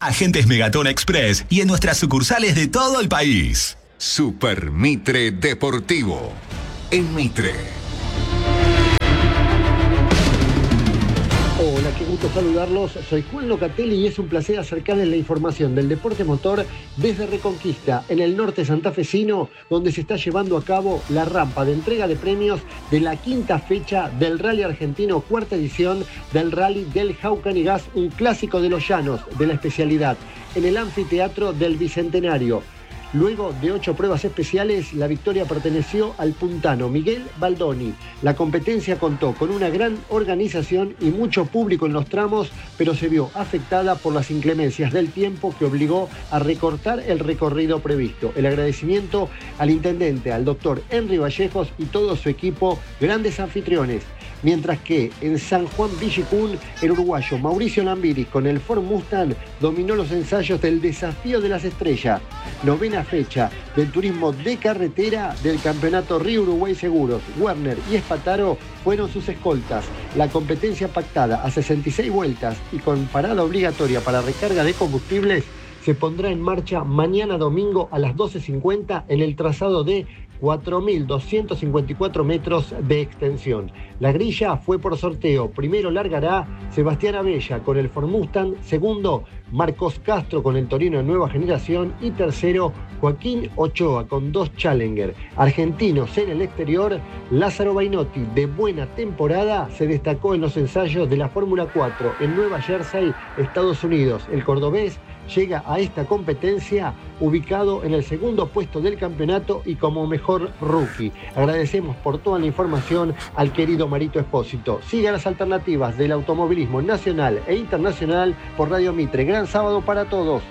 Agentes Megatón Express y en nuestras sucursales de todo el país. Super Mitre Deportivo. En Mitre. Hola, qué gusto saludarlos. Soy Juan Locatelli y es un placer acercarles la información del deporte motor desde Reconquista, en el norte santafesino, donde se está llevando a cabo la rampa de entrega de premios de la quinta fecha del Rally Argentino, cuarta edición del Rally del Jaucanigas, un clásico de los llanos de la especialidad, en el anfiteatro del Bicentenario. Luego de 8 pruebas especiales, la victoria perteneció al puntano Miguel Baldoni. La competencia contó con una gran organización y mucho público en los tramos, pero se vio afectada por las inclemencias del tiempo que obligó a recortar el recorrido previsto. El agradecimiento al intendente, al doctor Henry Vallejos y todo su equipo, grandes anfitriones. Mientras que en San Juan Villicún, el uruguayo Mauricio Lambiris con el Ford Mustang dominó los ensayos del Desafío de las Estrellas, novena fecha del turismo de carretera del campeonato Río Uruguay Seguros. Werner y Espataro fueron sus escoltas. La competencia pactada a 66 vueltas y con parada obligatoria para recarga de combustibles se pondrá en marcha mañana domingo a las 12:50 en el trazado de 4.254 metros de extensión. La grilla fue por sorteo. Primero largará Sebastián Abella con el Ford Mustang, segundo Marcos Castro con el Torino de nueva generación y tercero Joaquín Ochoa con 2 Challenger. Argentinos en el exterior, Lázaro Bainotti, de buena temporada, se destacó en los ensayos de la Fórmula 4 en Nueva Jersey, Estados Unidos. El cordobés llega a esta competencia ubicado en el segundo puesto del campeonato y como mejor rookie. Agradecemos por toda la información al querido Marito Espósito. Siga las alternativas del automovilismo nacional e internacional por Radio Mitre. Gran sábado para todos.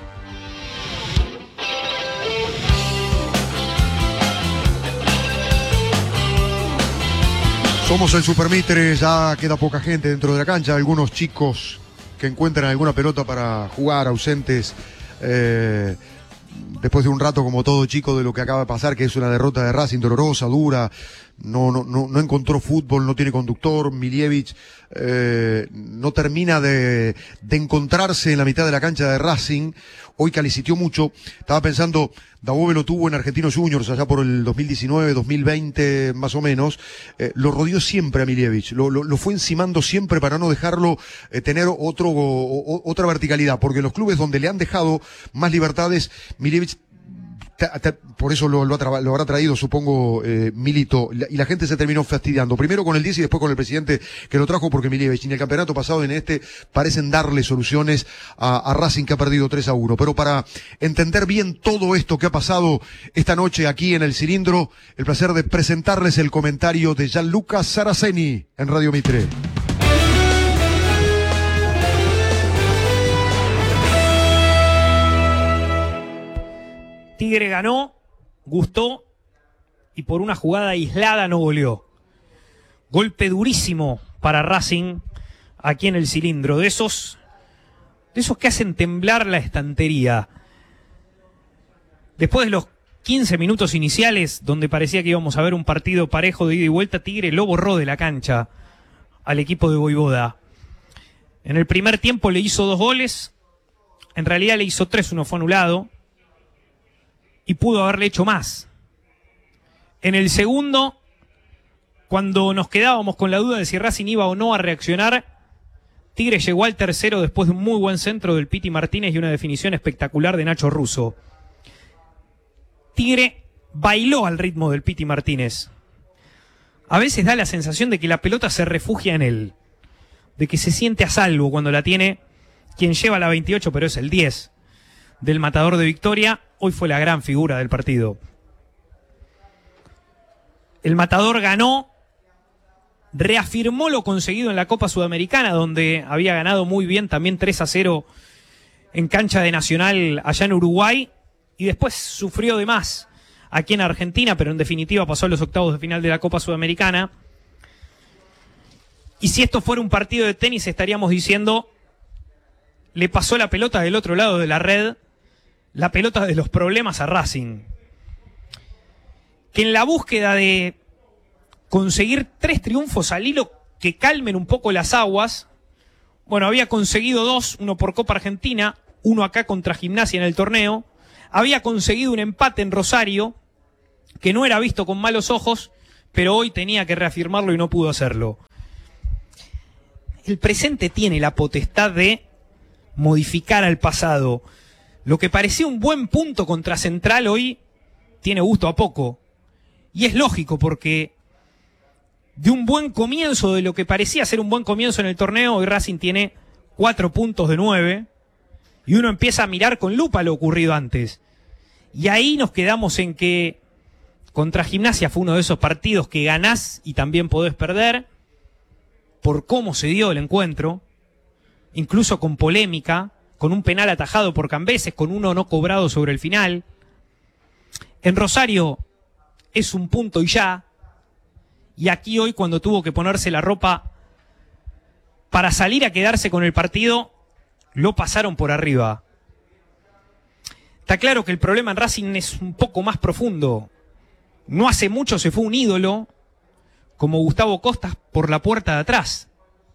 Somos el Super Mitre, ya queda poca gente dentro de la cancha, algunos chicos que encuentran alguna pelota para jugar, ausentes, después de un rato como todo chico de lo que acaba de pasar, que es una derrota de Racing dolorosa, dura, no encontró fútbol, no tiene conductor, Milievich no termina de encontrarse en la mitad de la cancha de Racing. Hoy calicitió mucho. Estaba pensando, Dabove lo tuvo en Argentinos Juniors allá por el 2019, 2020 más o menos. Lo rodeó siempre a Milievich, lo fue encimando siempre para no dejarlo tener otra verticalidad, porque en los clubes donde le han dejado más libertades, Milievich, por eso lo habrá traído, supongo, Milito, y la gente se terminó fastidiando, primero con el 10 y después con el presidente que lo trajo, porque Milievich en el campeonato pasado, en este, parecen darle soluciones a Racing, que ha perdido 3-1, pero para entender bien todo esto que ha pasado esta noche aquí en el Cilindro, el placer de presentarles el comentario de Gianluca Saraceni en Radio Mitre. Tigre ganó, gustó y por una jugada aislada no goleó. Golpe durísimo para Racing aquí en el Cilindro, de esos que hacen temblar la estantería. Después de los 15 minutos iniciales, donde parecía que íbamos a ver un partido parejo de ida y vuelta, Tigre lo borró de la cancha al equipo de Voivoda. En el primer tiempo le hizo 2 goles, en realidad le hizo 3, uno fue anulado, y pudo haberle hecho más. En el segundo, cuando nos quedábamos con la duda de si Racing iba o no a reaccionar, Tigre llegó al tercero después de un muy buen centro del Piti Martínez y una definición espectacular de Nacho Russo. Tigre bailó al ritmo del Piti Martínez. A veces da la sensación de que la pelota se refugia en él, de que se siente a salvo cuando la tiene quien lleva la 28, pero es el 10 del Matador de Victoria. Hoy fue la gran figura del partido. El Matador ganó, reafirmó lo conseguido en la Copa Sudamericana, donde había ganado muy bien, también 3-0 en cancha de Nacional allá en Uruguay, y después sufrió de más aquí en Argentina, pero en definitiva pasó a los octavos de final de la Copa Sudamericana. Y si esto fuera un partido de tenis, estaríamos diciendo, le pasó la pelota del otro lado de la red, la pelota de los problemas a Racing, que en la búsqueda de conseguir 3 triunfos al hilo que calmen un poco las aguas, bueno, había conseguido 2, uno por Copa Argentina, uno acá contra Gimnasia en el torneo, había conseguido un empate en Rosario, que no era visto con malos ojos, pero hoy tenía que reafirmarlo y no pudo hacerlo. El presente tiene la potestad de modificar al pasado. Lo que parecía un buen punto contra Central hoy tiene gusto a poco. Y es lógico porque de un buen comienzo, de lo que parecía ser un buen comienzo en el torneo, hoy Racing tiene 4 puntos de 9 y uno empieza a mirar con lupa lo ocurrido antes. Y ahí nos quedamos en que contra Gimnasia fue uno de esos partidos que ganás y también podés perder por cómo se dio el encuentro, incluso con polémica, con un penal atajado por Cambeses, con uno no cobrado sobre el final. En Rosario es un punto y ya, y aquí hoy cuando tuvo que ponerse la ropa para salir a quedarse con el partido, lo pasaron por arriba. Está claro que el problema en Racing es un poco más profundo. No hace mucho se fue un ídolo como Gustavo Costas por la puerta de atrás.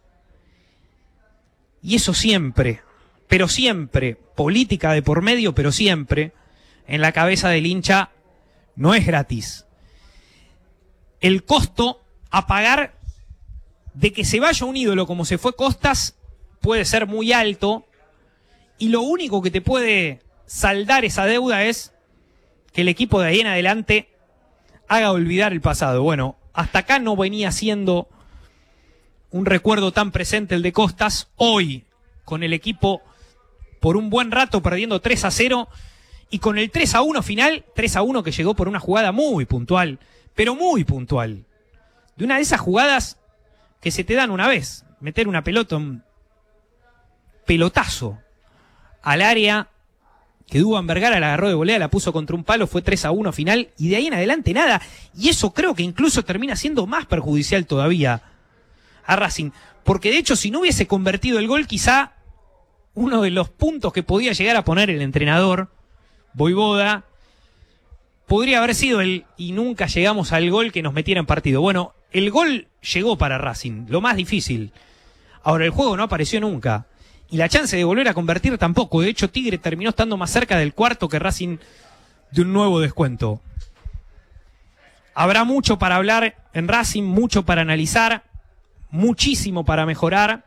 Y eso siempre, pero siempre, política de por medio, pero siempre, en la cabeza del hincha, no es gratis. El costo a pagar de que se vaya un ídolo como se fue Costas puede ser muy alto, y lo único que te puede saldar esa deuda es que el equipo de ahí en adelante haga olvidar el pasado. Bueno, hasta acá no venía siendo un recuerdo tan presente el de Costas. Hoy, con el equipo por un buen rato perdiendo 3-0 y con el 3-1 final, 3-1 que llegó por una jugada muy puntual, pero muy puntual. De una de esas jugadas que se te dan una vez, meter una pelota, un pelotazo al área, que Duván Vergara la agarró de volea, la puso contra un palo, fue 3-1 final, y de ahí en adelante nada. Y eso creo que incluso termina siendo más perjudicial todavía a Racing. Porque de hecho, si no hubiese convertido el gol, quizá uno de los puntos que podía llegar a poner el entrenador, Voivoda, podría haber sido el y nunca llegamos al gol que nos metiera en partido. Bueno, el gol llegó para Racing, lo más difícil. Ahora, el juego no apareció nunca. Y la chance de volver a convertir tampoco. De hecho, Tigre terminó estando más cerca del cuarto que Racing de un nuevo descuento. Habrá mucho para hablar en Racing, mucho para analizar, muchísimo para mejorar.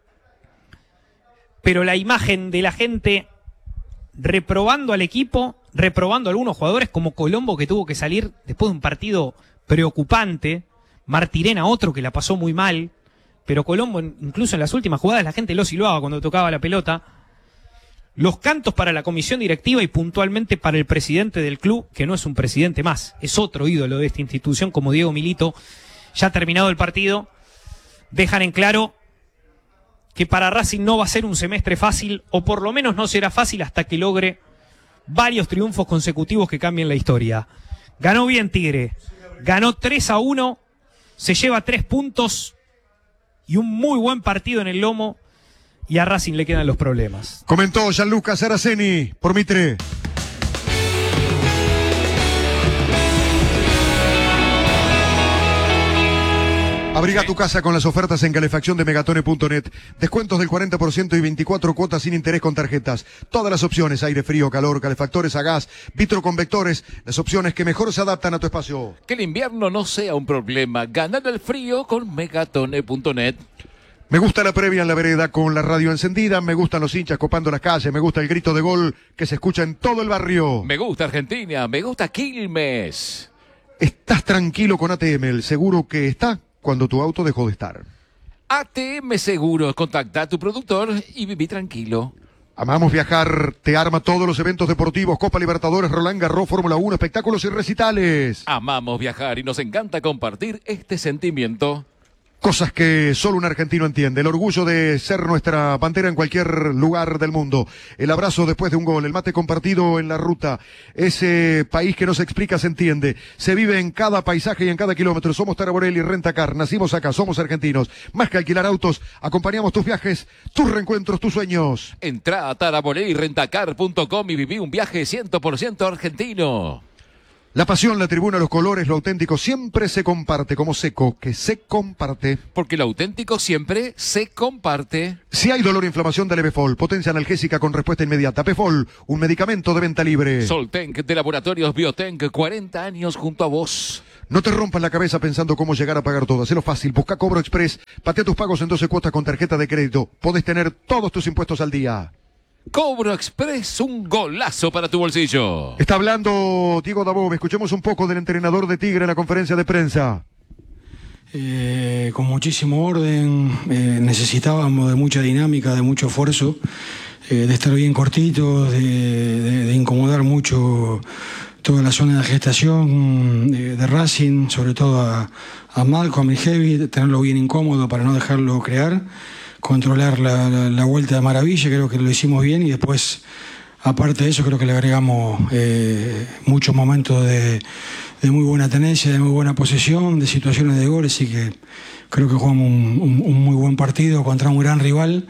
Pero la imagen de la gente reprobando al equipo, reprobando a algunos jugadores como Colombo, que tuvo que salir después de un partido preocupante, Martirena otro que la pasó muy mal, pero Colombo incluso en las últimas jugadas la gente lo silbaba cuando tocaba la pelota. Los cantos para la comisión directiva y puntualmente para el presidente del club, que no es un presidente más, es otro ídolo de esta institución como Diego Milito, ya terminado el partido, dejan en claro que para Racing no va a ser un semestre fácil, o por lo menos no será fácil hasta que logre varios triunfos consecutivos que cambien la historia. Ganó bien Tigre, ganó 3-1, se lleva 3 puntos y un muy buen partido en el lomo, y a Racing le quedan los problemas. Comentó Gianluca Saraceni por Mitre. Abriga tu casa con las ofertas en calefacción de Megatone.net. Descuentos del 40% y 24 cuotas sin interés con tarjetas. Todas las opciones, aire frío, calor, calefactores a gas, vitroconvectores, las opciones que mejor se adaptan a tu espacio. Que el invierno no sea un problema. Ganando el frío con Megatone.net. Me gusta la previa en la vereda con la radio encendida, me gustan los hinchas copando las calles, me gusta el grito de gol que se escucha en todo el barrio. Me gusta Argentina, me gusta Quilmes. Estás tranquilo con ATM, el seguro que está cuando tu auto dejó de estar. ATM Seguros, contacta a tu productor y viví tranquilo. Amamos viajar, te arma todos los eventos deportivos, Copa Libertadores, Roland Garros, Fórmula 1, espectáculos y recitales. Amamos viajar y nos encanta compartir este sentimiento. Cosas que solo un argentino entiende. El orgullo de ser nuestra bandera en cualquier lugar del mundo. El abrazo después de un gol. El mate compartido en la ruta. Ese país que no se explica, se entiende. Se vive en cada paisaje y en cada kilómetro. Somos Taraborelli Rentacar. Nacimos acá. Somos argentinos. Más que alquilar autos, acompañamos tus viajes, tus reencuentros, tus sueños. Entrá a taraborellirentacar.com y viví un viaje 100% argentino. La pasión, la tribuna, los colores, lo auténtico siempre se comparte, como Seco, que se comparte. Porque lo auténtico siempre se comparte. Si hay dolor o inflamación, dale Befol, potencia analgésica con respuesta inmediata. Befol, un medicamento de venta libre. Soltenc de Laboratorios Biotenc, 40 años junto a vos. No te rompas la cabeza pensando cómo llegar a pagar todo. Hacelo fácil, busca Cobro Express, patea tus pagos en 12 cuotas con tarjeta de crédito. Podés tener todos tus impuestos al día. Cobro Express, un golazo para tu bolsillo. Está hablando Diego Dabove. Escuchemos un poco del entrenador de Tigre en la conferencia de prensa. Con muchísimo orden, necesitábamos de mucha dinámica, de mucho esfuerzo, de estar bien cortitos, de incomodar mucho toda la zona de gestación de Racing, sobre todo a Malcolm y Heavy, tenerlo bien incómodo para no dejarlo crear, controlar la vuelta de maravilla. Creo que lo hicimos bien y después, aparte de eso, creo que le agregamos muchos momentos de muy buena tenencia, de muy buena posesión, de situaciones de gol, así que creo que jugamos un muy buen partido contra un gran rival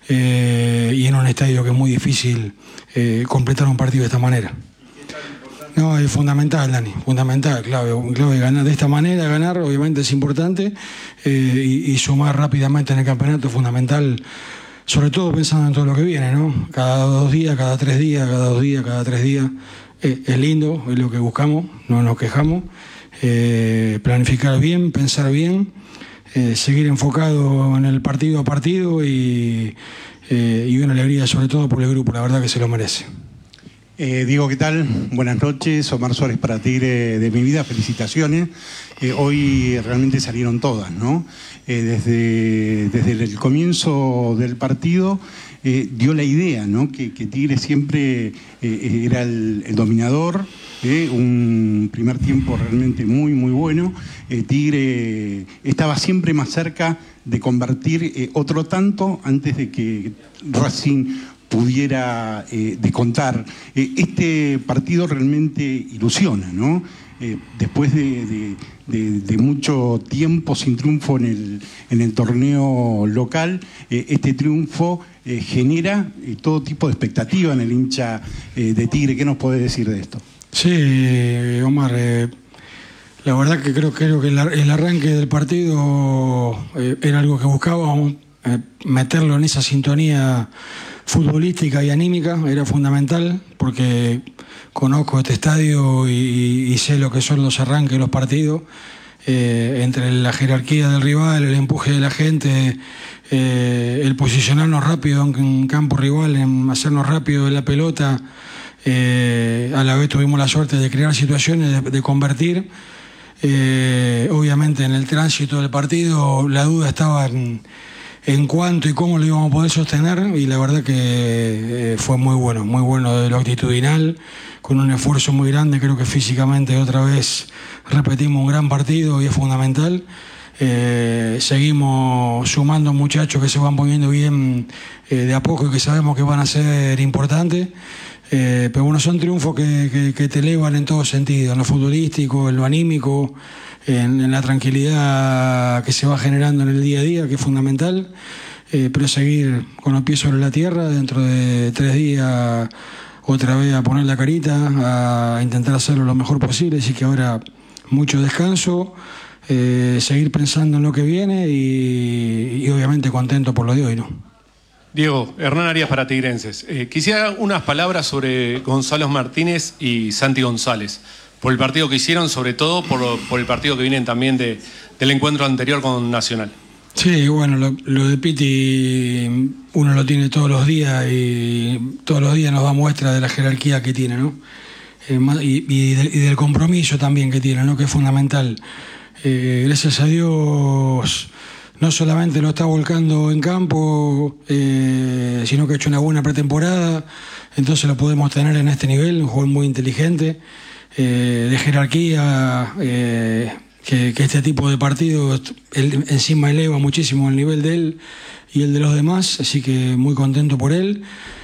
y en un estadio que es muy difícil completar un partido de esta manera. No, es fundamental, Dani, fundamental, clave ganar de esta manera, ganar obviamente es importante y sumar rápidamente en el campeonato es fundamental, sobre todo pensando en todo lo que viene, ¿no? Cada 2 días, cada 3 días, cada 2 días, cada 3 días, es lindo, es lo que buscamos, no nos quejamos, planificar bien, pensar bien, seguir enfocado en el partido a partido y una alegría sobre todo por el grupo, la verdad que se lo merece. Diego, ¿qué tal? Buenas noches. Omar Suárez para Tigre de mi vida. Felicitaciones. Hoy realmente salieron todas, ¿no? Desde el comienzo del partido dio la idea, ¿no? Que Tigre siempre era el dominador. Un primer tiempo realmente muy, muy bueno. Tigre estaba siempre más cerca de convertir otro tanto antes de que Racing pudiera descontar. Este partido realmente ilusiona, ¿no? Después de mucho tiempo sin triunfo en el torneo local, este triunfo genera todo tipo de expectativa en el hincha de Tigre. ¿Qué nos puede decir de esto? Sí, Omar, la verdad que creo que el arranque del partido era algo que buscábamos, meterlo en esa sintonía futbolística y anímica, era fundamental porque conozco este estadio y sé lo que son los arranques de los partidos, entre la jerarquía del rival, el empuje de la gente, el posicionarnos rápido en campo rival, en hacernos rápido en la pelota, a la vez tuvimos la suerte de crear situaciones, de convertir. Obviamente en el tránsito del partido la duda estaba en cuánto y cómo lo íbamos a poder sostener, y la verdad que fue muy bueno de lo actitudinal, con un esfuerzo muy grande. Creo que físicamente otra vez repetimos un gran partido y es fundamental. Seguimos sumando muchachos que se van poniendo bien de a poco y que sabemos que van a ser importantes, pero bueno, son triunfos que te elevan en todo sentido, en lo futbolístico, en lo anímico, en la tranquilidad que se va generando en el día a día, que es fundamental, pero seguir con los pies sobre la tierra. Dentro de 3 días otra vez a poner la carita, a intentar hacerlo lo mejor posible, así que ahora mucho descanso, seguir pensando en lo que viene y obviamente contento por lo de hoy, ¿no? Diego, Hernán Arias para Tigrenses. Quisiera unas palabras sobre Gonzalo Martínez y Santi González, por el partido que hicieron, sobre todo por el partido que vienen también del encuentro anterior con Nacional. Sí, bueno, lo de Piti uno lo tiene todos los días y todos los días nos da muestra de la jerarquía que tiene, ¿no? Y del compromiso también que tiene, ¿no? Que es fundamental. Gracias a Dios no solamente lo está volcando en campo, sino que ha hecho una buena pretemporada, entonces lo podemos tener en este nivel, un jugador muy inteligente, de jerarquía, que este tipo de partidos encima eleva muchísimo el nivel de él y el de los demás, así que muy contento por él.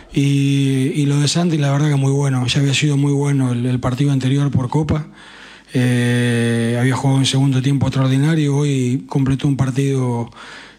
Y lo de Santi, la verdad que muy bueno, ya había sido muy bueno el partido anterior por Copa. Había jugado en segundo tiempo extraordinario, hoy completó un partido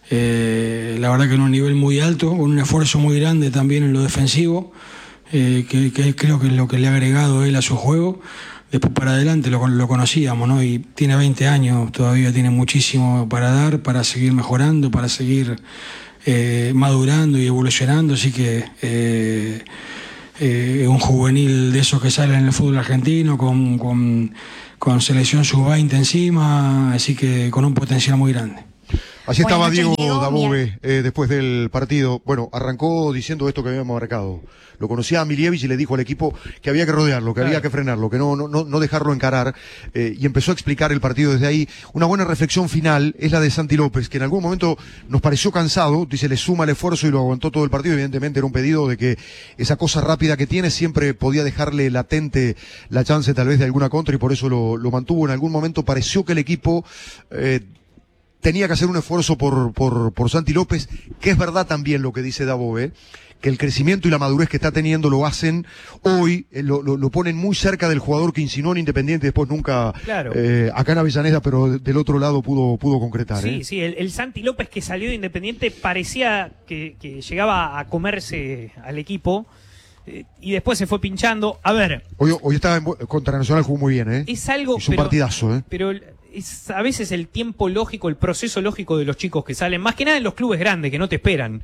la verdad que en un nivel muy alto, con un esfuerzo muy grande también en lo defensivo, que creo que es lo que le ha agregado él a su juego. después para adelante lo conocíamos, ¿no? Y tiene 20 años, todavía tiene muchísimo para dar, para seguir mejorando, para seguir madurando y evolucionando, así que un juvenil de esos que salen en el fútbol argentino con selección sub-20 encima, así que con un potencial muy grande. Así estaba Buenas noches, Diego Diego. Dabove después del partido. Bueno, arrancó diciendo esto que habíamos marcado. Lo conocía a Milievich y le dijo al equipo que había que rodearlo, que había que frenarlo, que no dejarlo encarar. Y empezó a explicar el partido desde ahí. Una buena reflexión final es la de Santi López, que en algún momento nos pareció cansado. Dice, le suma el esfuerzo y lo aguantó todo el partido. Evidentemente era un pedido de que esa cosa rápida que tiene siempre podía dejarle latente la chance tal vez de alguna contra y por eso lo mantuvo. En algún momento pareció que el equipo tenía que hacer un esfuerzo por Santi López, que es verdad también lo que dice Dabove, que el crecimiento y la madurez que está teniendo lo hacen hoy, lo ponen muy cerca del jugador que insinuó en Independiente, después nunca Claro. acá en Avellaneda, pero del otro lado pudo concretar. Sí, el Santi López que salió de Independiente parecía que llegaba a comerse al equipo y después se fue pinchando. A ver, Hoy estaba contra Nacional, jugó muy bien, es algo... hizo un partidazo, Pero es a veces el tiempo lógico, el proceso lógico de los chicos que salen, más que nada en los clubes grandes que no te esperan.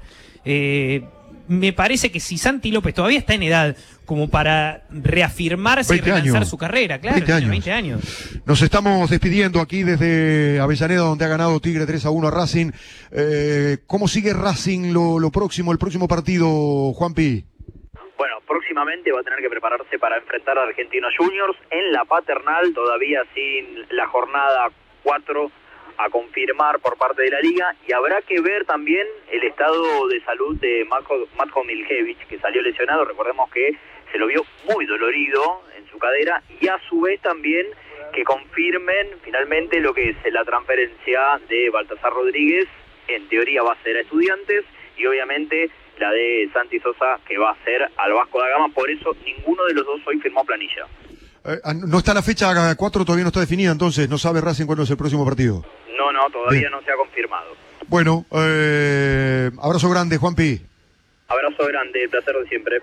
Me parece que si Santi López todavía está en edad como para reafirmarse y 20 relanzar años. su carrera, claro, 20 tiene años. 20 años. Nos estamos despidiendo aquí desde Avellaneda, donde ha ganado Tigre 3-1 a Racing. ¿Cómo sigue Racing el próximo partido, Juanpi? Bueno, próximamente va a tener que prepararse para enfrentar a Argentinos Juniors en la Paternal, todavía sin la jornada 4 a confirmar por parte de la liga, y habrá que ver también el estado de salud de Matko Miljevic, que salió lesionado. Recordemos que se lo vio muy dolorido en su cadera, y a su vez también que confirmen finalmente lo que es la transferencia de Baltasar Rodríguez. En teoría va a ser a Estudiantes, y obviamente la de Santi Sosa, que va a ser al Vasco da Gama. Por eso ninguno de los dos hoy firmó planilla. No está la fecha 4, todavía no está definida, entonces no sabe Racing cuándo es el próximo partido. No, todavía Bien. no se ha confirmado. Bueno, abrazo grande, Juanpi. Abrazo grande, placer de siempre.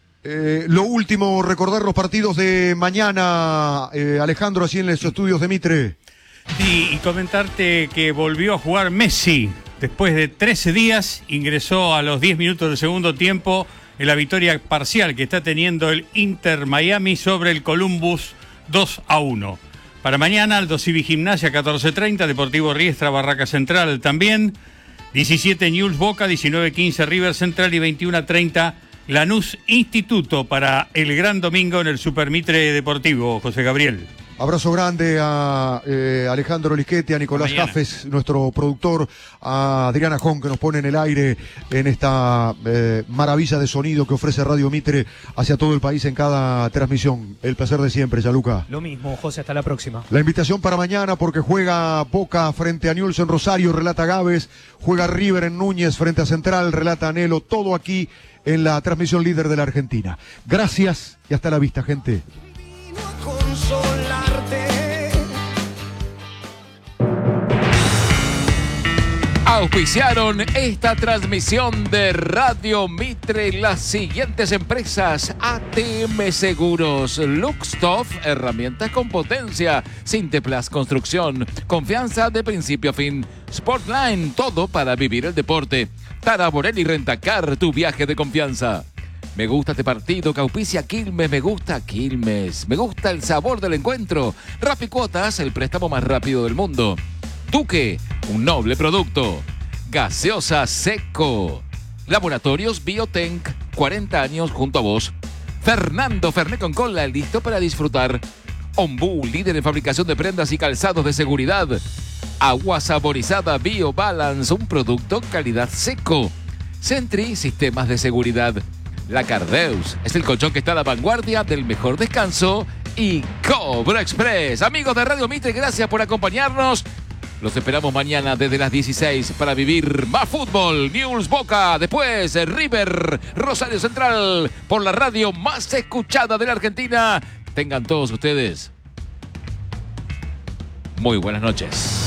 Lo último, recordar los partidos de mañana, Alejandro, así en los estudios de Mitre. Y comentarte que volvió a jugar Messi. Después de 13 días, ingresó a los 10 minutos del segundo tiempo en la victoria parcial que está teniendo el Inter Miami sobre el Columbus 2-1. Para mañana, Aldo Civi Gimnasia, 14:30, Deportivo Riestra, Barraca Central también. 17 Newell's Boca, 19:15 River Central y 21:30 Lanús Instituto para el gran domingo en el Super Mitre Deportivo, José Gabriel. Abrazo grande a Alejandro Lisquete, a Nicolás Jafes, nuestro productor, a Adriana Jón, que nos pone en el aire en esta maravilla de sonido que ofrece Radio Mitre hacia todo el país en cada transmisión. El placer de siempre, Yaluca. Lo mismo, José, hasta la próxima. La invitación para mañana, porque juega Boca frente a Newell's en Rosario, relata Gávez, juega River en Núñez frente a Central, relata Anhelo, todo aquí en la transmisión líder de la Argentina. Gracias y hasta la vista, gente. Auspiciaron esta transmisión de Radio Mitre las siguientes empresas: ATM Seguros, Luxtoff, herramientas con potencia, Sinteplas Construcción, confianza de principio a fin, Sportline, todo para vivir el deporte, Tara Borelli Rentacar, tu viaje de confianza. Me gusta este partido que auspicia Quilmes, me gusta Quilmes, me gusta el sabor del encuentro. Rapicuotas, el préstamo más rápido del mundo. Duque, un noble producto. Gaseosa Seco. Laboratorios Biotenc, 40 años junto a vos. Fernando Fernet con cola, listo para disfrutar. Ombú, líder en fabricación de prendas y calzados de seguridad. Agua saborizada BioBalance, un producto calidad Seco. Sentry, sistemas de seguridad. La Cardeus, es el colchón que está a la vanguardia del mejor descanso. Y Cobra Express. Amigos de Radio Mitre, gracias por acompañarnos. Los esperamos mañana desde las 16 para vivir más fútbol. Newell's Boca, después River, Rosario Central, por la radio más escuchada de la Argentina. Tengan todos ustedes muy buenas noches.